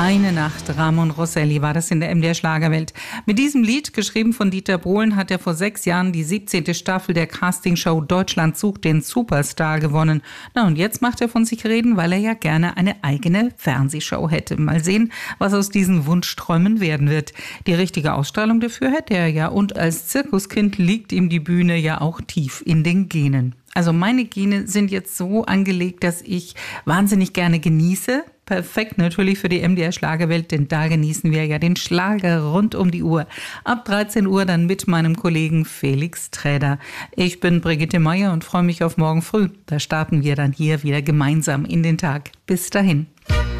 Eine Nacht, Ramon Rosselli war das in der MDR Schlagerwelt. Mit diesem Lied, geschrieben von Dieter Bohlen, hat er vor 6 Jahren die 17. Staffel der Castingshow Deutschland sucht den Superstar gewonnen. Na, und jetzt macht er von sich reden, weil er ja gerne eine eigene Fernsehshow hätte. Mal sehen, was aus diesen Wunschträumen werden wird. Die richtige Ausstrahlung dafür hätte er ja, und als Zirkuskind liegt ihm die Bühne ja auch tief in den Genen. Also meine Gene sind jetzt so angelegt, dass ich wahnsinnig gerne genieße. Perfekt natürlich für die MDR Schlagerwelt, denn da genießen wir ja den Schlager rund um die Uhr. Ab 13 Uhr dann mit meinem Kollegen Felix Träder. Ich bin Brigitte Meier und freue mich auf morgen früh. Da starten wir dann hier wieder gemeinsam in den Tag. Bis dahin.